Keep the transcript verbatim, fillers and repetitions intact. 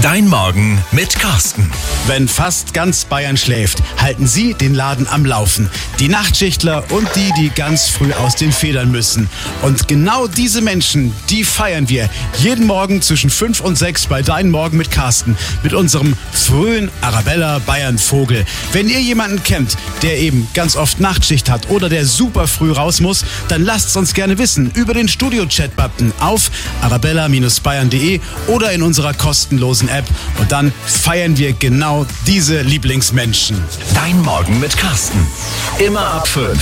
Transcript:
Dein Morgen mit Carsten. Wenn fast ganz Bayern schläft, halten Sie den Laden am Laufen. Die Nachtschichtler und die, die ganz früh aus den Federn müssen. Und genau diese Menschen, die feiern wir jeden Morgen zwischen fünf und sechs bei Dein Morgen mit Carsten. Mit unserem frühen Arabella Bayern Vogel. Wenn ihr jemanden kennt, der eben ganz oft Nachtschicht hat oder der super früh raus muss, dann lasst es uns gerne wissen über den Studio-Chat-Button auf arabella Bindestrich bayern punkt de oder in unserer kostenlosen App. Und dann feiern wir genau diese Lieblingsmenschen. Dein Morgen mit Carsten. Immer ab fünf.